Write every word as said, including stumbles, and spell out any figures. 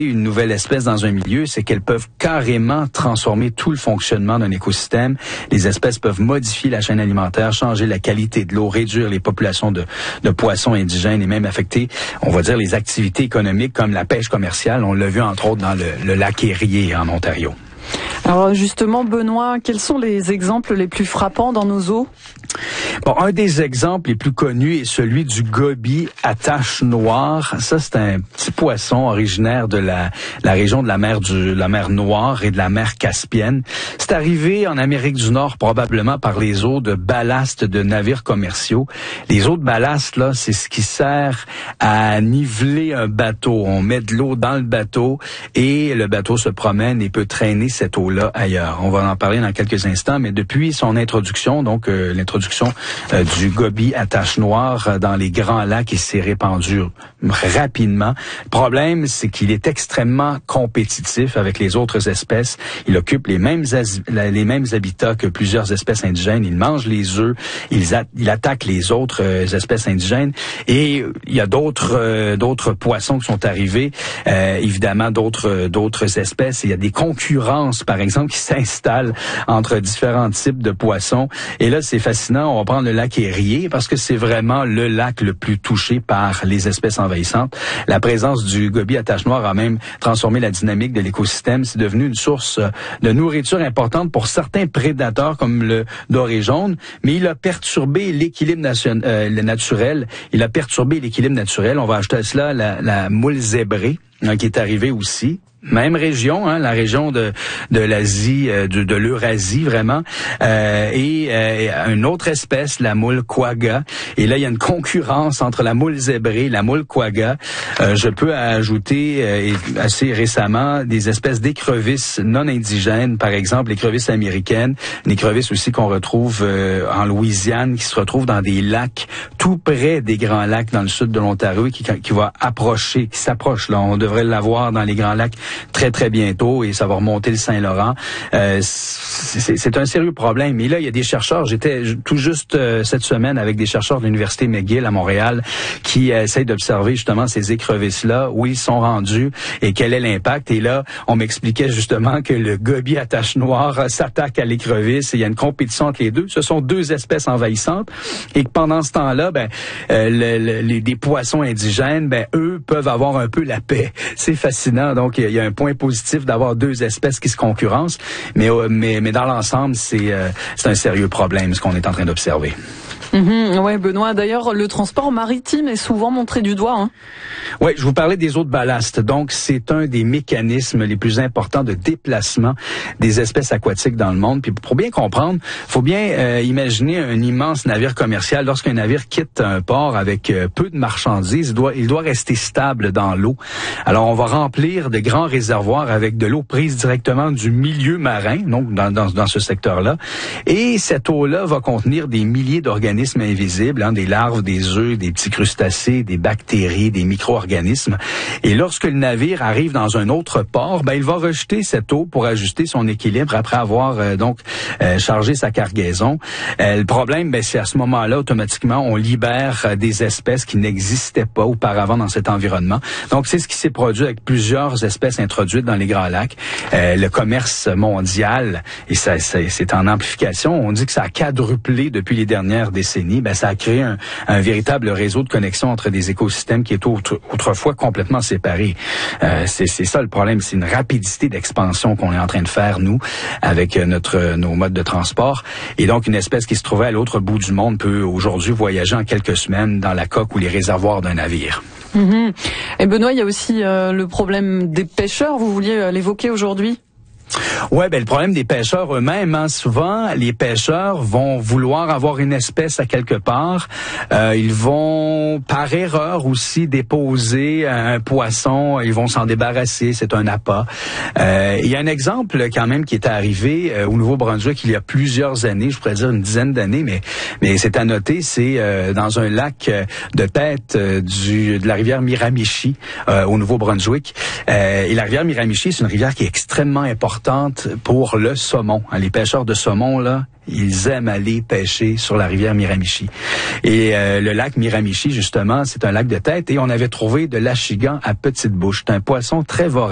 une nouvelle espèce dans un milieu, c'est qu'elles peuvent carrément transformer tout le fonctionnement d'un écosystème. Les espèces peuvent modifier la chaîne alimentaire, changer la qualité de l'eau, réduire les populations de, de poissons indigènes et même affecter, on va dire, les activités économiques comme la pêche commerciale. On l'a vu entre autres dans le, le lac Erie en Ontario. Alors justement, Benoît, quels sont les exemples les plus frappants dans nos eaux? Bon, un des exemples les plus connus est celui du goby à tache noire. Ça, c'est un petit poisson originaire de la, la région de la mer du, la mer Noire et de la mer Caspienne. C'est arrivé en Amérique du Nord probablement par les eaux de ballast de navires commerciaux. Les eaux de ballast, là, c'est ce qui sert à niveler un bateau. On met de l'eau dans le bateau et le bateau se promène et peut traîner cette eau-là ailleurs. On va en parler dans quelques instants, mais depuis son introduction, donc euh, l'introduction Euh, du goby à tache noire euh, dans les grands lacs, il s'est répandu rapidement. Le problème, c'est qu'il est extrêmement compétitif avec les autres espèces. Il occupe les mêmes as- les mêmes habitats que plusieurs espèces indigènes. Il mange les œufs, il, a- il attaque les autres euh, espèces indigènes. Et il y a d'autres euh, d'autres poissons qui sont arrivés, euh, évidemment d'autres d'autres espèces. Il y a des concurrences, par exemple, qui s'installent entre différents types de poissons. Et là, c'est fascinant. On va prendre le lac Erie parce que c'est vraiment le lac le plus touché par les espèces envahissantes. La présence du goby à tache noire a même transformé la dynamique de l'écosystème. C'est devenu une source de nourriture importante pour certains prédateurs comme le doré jaune, mais il a perturbé l'équilibre nation, euh, le naturel. Il a perturbé l'équilibre naturel. On va ajouter à cela la, la moule zébrée hein, qui est arrivée aussi. Même région, hein, la région de de l'Asie, euh, de, de l'Eurasie vraiment, euh, et euh, une autre espèce, la moule quagga. Et là, il y a une concurrence entre la moule zébrée et la moule quagga. Euh, je peux ajouter euh, assez récemment des espèces d'écrevisses non indigènes, par exemple l'écrevisse américaine, une écrevisse aussi qu'on retrouve euh, en Louisiane, qui se retrouve dans des lacs tout près des grands lacs dans le sud de l'Ontario, qui qui va approcher, qui s'approche là. On devrait l'avoir dans les grands lacs très, très bientôt et ça va remonter le Saint-Laurent. Euh, c'est, c'est un sérieux problème. Et là, il y a des chercheurs, j'étais tout juste euh, cette semaine avec des chercheurs de l'Université McGill à Montréal qui euh, essayent d'observer justement ces écrevisses-là, où ils sont rendus et quel est l'impact. Et là, on m'expliquait justement que le goby à tache noire s'attaque à l'écrevisse et il y a une compétition entre les deux. Ce sont deux espèces envahissantes et que pendant ce temps-là, ben, euh, le, le, les, des poissons indigènes, ben, eux peuvent avoir un peu la paix. C'est fascinant. Donc, il y a un point positif d'avoir deux espèces qui se concurrencent, mais mais mais dans l'ensemble, c'est euh, c'est un sérieux problème ce qu'on est en train d'observer. Mmh, ouais, Benoît. D'ailleurs, le transport maritime est souvent montré du doigt. Hein. Oui, je vous parlais des eaux de ballast. Donc, c'est un des mécanismes les plus importants de déplacement des espèces aquatiques dans le monde. Puis, pour bien comprendre, faut bien euh, imaginer un immense navire commercial. Lorsqu'un navire quitte un port avec euh, peu de marchandises, il doit, il doit rester stable dans l'eau. Alors, on va remplir de grands réservoirs avec de l'eau prise directement du milieu marin, donc dans, dans, dans ce secteur-là. Et cette eau-là va contenir des milliers d'organismes invisibles, hein, des larves, des œufs, des petits crustacés, des bactéries, des micro-organismes. Et lorsque le navire arrive dans un autre port, ben il va rejeter cette eau pour ajuster son équilibre après avoir euh, donc euh, chargé sa cargaison. Euh, le problème, ben c'est à ce moment-là automatiquement on libère euh, des espèces qui n'existaient pas auparavant dans cet environnement. Donc c'est ce qui s'est produit avec plusieurs espèces introduites dans les Grands Lacs. Euh, le commerce mondial, et ça, ça c'est en amplification. On dit que ça a quadruplé depuis les dernières décennies. Ben, ça a créé un, un véritable réseau de connexion entre des écosystèmes qui étaient autre, autrefois complètement séparés. Euh, c'est, c'est ça le problème, c'est une rapidité d'expansion qu'on est en train de faire, nous, avec notre nos modes de transport. Et donc, une espèce qui se trouvait à l'autre bout du monde peut aujourd'hui voyager en quelques semaines dans la coque ou les réservoirs d'un navire. Mmh. Et Benoît, il y a aussi euh, le problème des pêcheurs, vous vouliez euh, l'évoquer aujourd'hui? Ouais, ben le problème des pêcheurs eux-mêmes, hein, souvent les pêcheurs vont vouloir avoir une espèce à quelque part. Euh, ils vont par erreur aussi déposer un poisson, ils vont s'en débarrasser, c'est un appât. Euh, il y a un exemple quand même qui est arrivé euh, au Nouveau-Brunswick il y a plusieurs années, je pourrais dire une dizaine d'années, mais mais c'est à noter, c'est euh, dans un lac euh, de tête euh, du de la rivière Miramichi euh, au Nouveau-Brunswick. Euh, et la rivière Miramichi, c'est une rivière qui est extrêmement importante pour le saumon. Les pêcheurs de saumon, là, ils aiment aller pêcher sur la rivière Miramichi. Et euh, le lac Miramichi, justement, c'est un lac de tête et on avait trouvé de l'achigan à petite bouche. C'est un poisson très vorace.